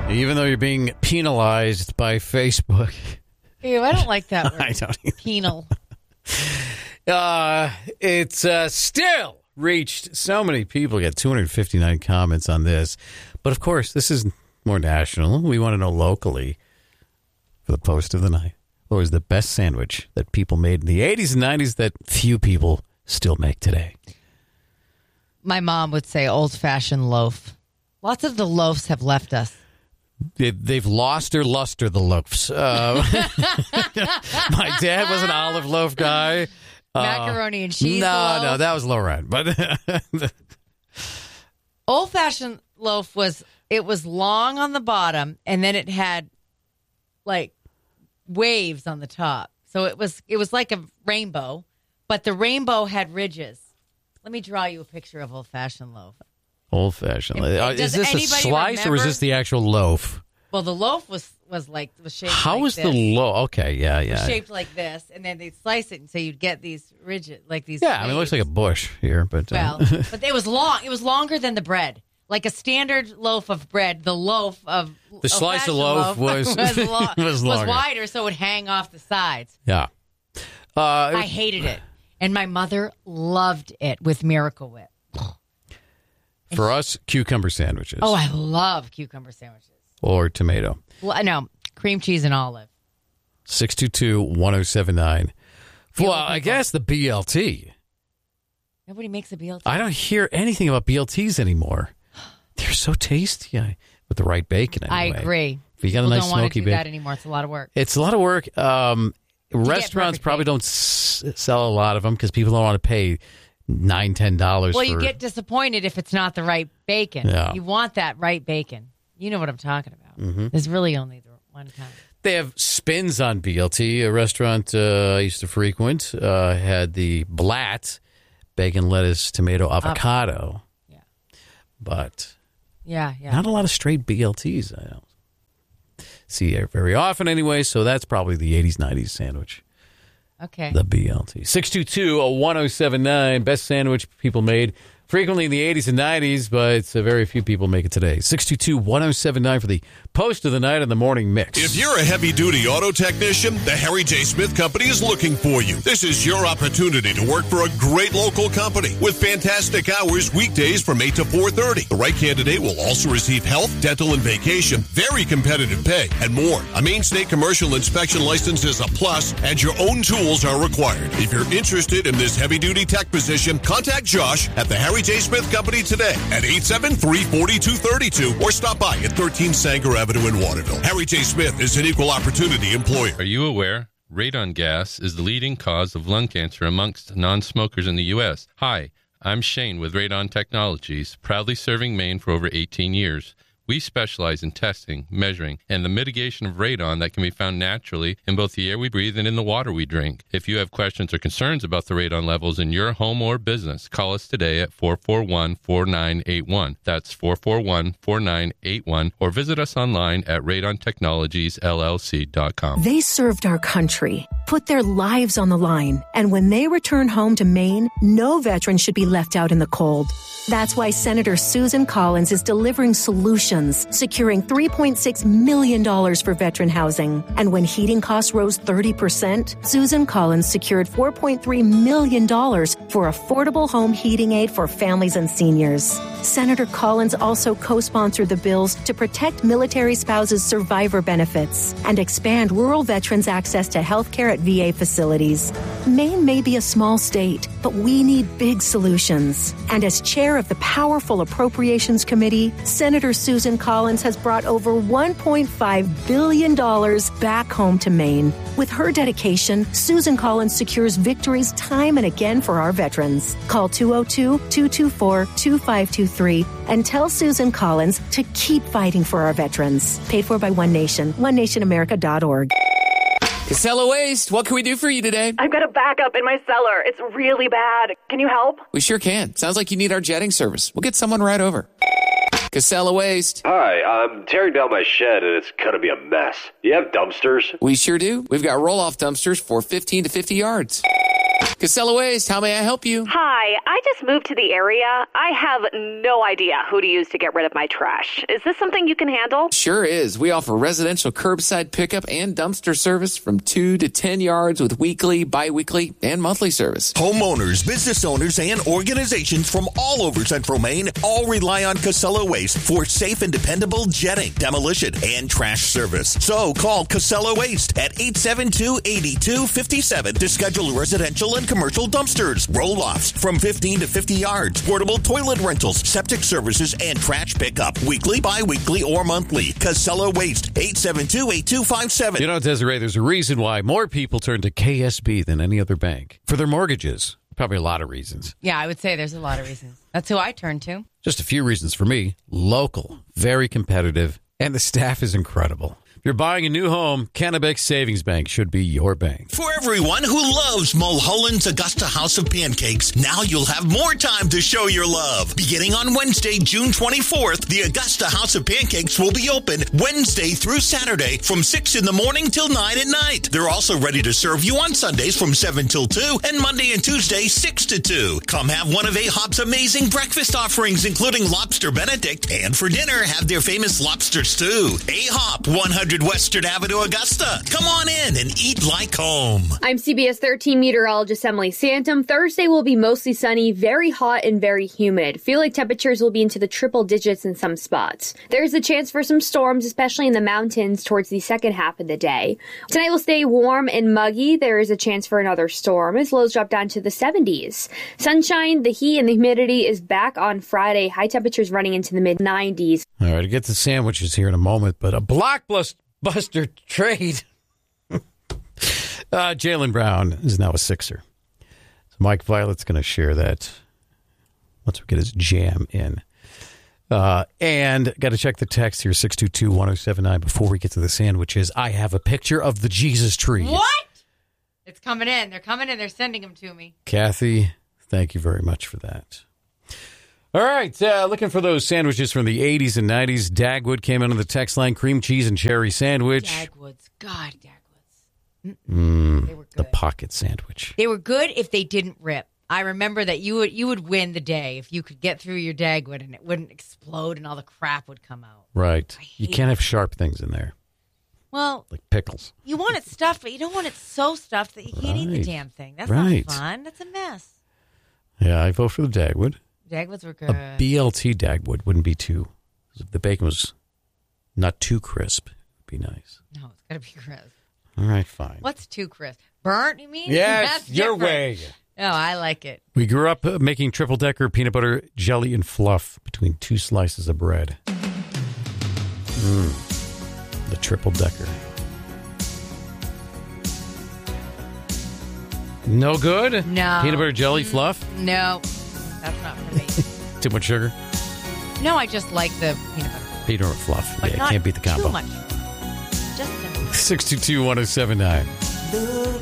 Even though you're being penalized by Facebook. Ew, I don't like that word. I don't either. Penal. It's still reached so many people. Got 259 comments on this. But, of course, this is more national. We want to know locally for the post of the night. What was the best sandwich that people made in the 80s and 90s that few people still make today? My mom would say old-fashioned loaf. Lots of the loaves have left us. They've lost their luster, the loaves. My dad was an olive loaf guy. Macaroni and cheese No, loaf. that was low rent. But Old-fashioned loaf was long on the bottom, and then it had, like, waves on the top. So it was like a rainbow, but the rainbow had ridges. Let me draw you a picture of old-fashioned loaf. Old-fashioned. Is this a slice or is this the actual loaf? Well, the loaf was shaped How like was this. the loaf? Okay, yeah. It was shaped like this, and then they'd slice it, and so you'd get these rigid, like these Yeah, I mean, it looks like a bush here, but... Well, but it was long. It was longer than the bread. Like a standard loaf of bread, the loaf of... The slice of loaf was was longer. wider, so it would hang off the sides. Yeah. I hated it. And my mother loved it with Miracle Whip. For us, cucumber sandwiches. Oh, I love cucumber sandwiches. Or tomato. Well, no, cream cheese and olive. 622-1079. Well, I guess the BLT. Nobody makes a BLT. I don't hear anything about BLTs anymore. They're so tasty with the right bacon. Anyway. I agree. If you got a nice don't want smoky to do bacon. that anymore. It's a lot of work. It's a lot of work. Restaurants probably don't sell a lot of them because people don't want to pay $9, $10 Well, you get disappointed if it's not the right bacon. Yeah. You want that right bacon. You know what I'm talking about. Mm-hmm. There's really only the one kind. They have spins on BLT. A restaurant I used to frequent had the Blatt, bacon, lettuce, tomato, avocado. Yeah. But Yeah. not a lot of straight BLTs. I don't see it very often anyway, so that's probably the 80s, 90s sandwich. Okay. The BLT. 622-1079, best sandwich people made frequently in the 80s and 90s, but very few people make it today. 622-1079 for the post of the night and the morning mix. If you're a heavy-duty auto technician, the Harry J. Smith Company is looking for you. This is your opportunity to work for a great local company with fantastic hours weekdays from 8 to 4:30. The right candidate will also receive health, dental, and vacation, very competitive pay, and more. A Maine State commercial inspection license is a plus, and your own tools are required. If you're interested in this heavy-duty tech position, contact Josh at the Harry J. Smith Company today at 873-4232 or stop by at 13 Sanger Avenue in Waterville. Harry J. Smith is an equal opportunity employer. Are you aware? Radon gas is the leading cause of lung cancer amongst non-smokers in the U.S. Hi, I'm Shane with Radon Technologies, proudly serving Maine for over 18 years. We specialize in testing, measuring, and the mitigation of radon that can be found naturally in both the air we breathe and in the water we drink. If you have questions or concerns about the radon levels in your home or business, call us today at 441-4981. That's 441-4981, or visit us online at radontechnologiesllc.com. They served our country, put their lives on the line, and when they return home to Maine, no veteran should be left out in the cold. That's why Senator Susan Collins is delivering solutions, securing $3.6 million for veteran housing. And when heating costs rose 30%, Susan Collins secured $4.3 million for affordable home heating aid for families and seniors. Senator Collins also co-sponsored the bills to protect military spouses' survivor benefits and expand rural veterans' access to health care at VA facilities. Maine may be a small state, but we need big solutions. And as chair of the powerful Appropriations Committee, Senator Susan Collins has brought over $1.5 billion back home to Maine. With her dedication, Susan Collins secures victories time and again for our veterans. Call 202-224-2523 and tell Susan Collins to keep fighting for our veterans. Paid for by One Nation, onenationamerica.org. Casella Waste, what can we do for you today? I've got a backup in my cellar. It's really bad. Can you help? We sure can. Sounds like you need our jetting service. We'll get someone right over. Casella Waste. Hi, I'm tearing down my shed and it's going to be a mess. Do you have dumpsters? We sure do. We've got roll-off dumpsters for 15 to 50 yards. Casella Waste, how may I help you? Hi, I just moved to the area. I have no idea who to use to get rid of my trash. Is this something you can handle? Sure is. We offer residential curbside pickup and dumpster service from 2 to 10 yards with weekly, bi-weekly, and monthly service. Homeowners, business owners, and organizations from all over Central Maine all rely on Casella Waste for safe and dependable jetting, demolition, and trash service. So call Casella Waste at 872-8257 to schedule residential and commercial dumpsters, roll-offs from 15 to 50 yards, portable toilet rentals, septic services, and trash pickup, weekly, bi-weekly, or monthly. Casella Waste, 872-8257. You know, Desiree, there's a reason why more people turn to KSB than any other bank for their mortgages. Probably a lot of reasons. Yeah, I would say there's a lot of reasons. That's who I turn to. Just a few reasons for me. Local, very competitive, and the staff is incredible. If you're buying a new home, Kennebec Savings Bank should be your bank. For everyone who loves Mulholland's Augusta House of Pancakes, now you'll have more time to show your love. Beginning on Wednesday, June 24th, the Augusta House of Pancakes will be open Wednesday through Saturday from 6 in the morning till 9 at night. They're also ready to serve you on Sundays from 7 till 2 and Monday and Tuesday 6 to 2. Come have one of AHOP's amazing breakfast offerings, including Lobster Benedict, and for dinner, have their famous lobster stew. AHOP, 100 Western Avenue, Augusta. Come on in and eat like home. I'm CBS 13 meteorologist Emily Santum. Thursday will be mostly sunny, very hot and very humid. Feel like temperatures will be into the triple digits in some spots. There's a chance for some storms, especially in the mountains towards the second half of the day. Tonight will stay warm and muggy. There is a chance for another storm as lows drop down to the 70s. Sunshine, the heat, and the humidity is back on Friday. High temperatures running into the mid-90s. All right, I'll get the sandwiches here in a moment, but a blockbuster trade. Jaylen Brown is now a Sixer. So Mike Violet's going to share that once we get his jam in. And got to check the text here, 622-1079, before we get to the sandwiches. I have a picture of the Jesus tree. What? It's coming in. They're coming in. They're sending them to me. Kathy, thank you very much for that. All right, looking for those sandwiches from the 80s and 90s. Dagwood came in on the text line, cream cheese and cherry sandwich. Dagwoods. God, Dagwoods. They were good. The pocket sandwich. They were good if they didn't rip. I remember that you would win the day if you could get through your Dagwood and it wouldn't explode and all the crap would come out. Right. You can't have sharp things in there. Well, like pickles. You want it stuffed, but you don't want it so stuffed that you can't eat the damn thing. That's right. not fun. That's a mess. Yeah, I vote for the Dagwood. Dagwoods were good. A BLT Dagwood wouldn't be too. If the bacon was not too crisp, it'd be nice. No, it's got to be crisp. All right, fine. What's too crisp? Burnt, you mean? Yes, That's your different. way. No, I like it. We grew up making triple-decker peanut butter, jelly, and fluff between two slices of bread. The triple-decker. No good? No. Peanut butter, jelly, fluff? No, that's not for me. Too much sugar? No, I just like the peanut butter. Peanut butter, fluff. But yeah, not can't beat the combo. too much. Just 622-1079.